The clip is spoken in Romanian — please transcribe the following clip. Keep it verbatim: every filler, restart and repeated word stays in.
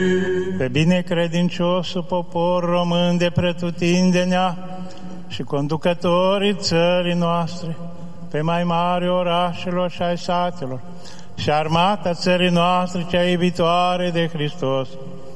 pe binecredinciosul popor român de pretutindenea și conducătorii țării noastre, pe mai mari orașelor și ai satelor, și armata țării noastre cea iubitoare de Hristos,